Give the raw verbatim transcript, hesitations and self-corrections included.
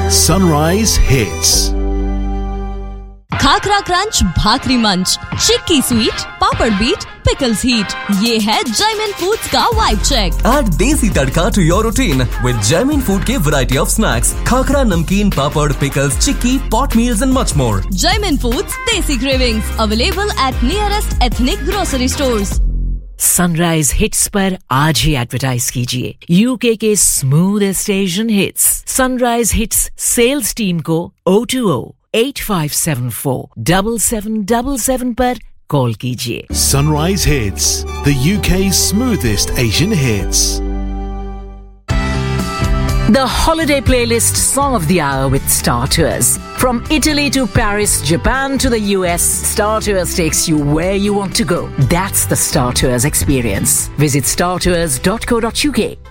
Sunrise Hits. Khakhra crunch, भाकरी मंच, चिक्की sweet, पापड़ beat, pickles heat, ये है जयमिन फूड्स का वाइब चेक. Add देसी तड़का to your routine with Jaimin Food के variety of snacks, खाकरा, नमकीन, पापड़, pickles, chikki, pot meals and much more. Jaimin Foods Desi Cravings available at nearest ethnic grocery stores. Sunrise hits पर आज ही advertise कीजिए UK के smoothest Asian hits. Sunrise hits sales team को O two O eight five seven four seven seven seven seven पर call कीजिए. Sunrise Hits, the U K's smoothest Asian hits. The holiday playlist song of the hour with Star Tours. From Italy to Paris, Japan to the U S, Star Tours takes you where you want to go. That's the Star Tours experience. Visit star tours dot co dot uk.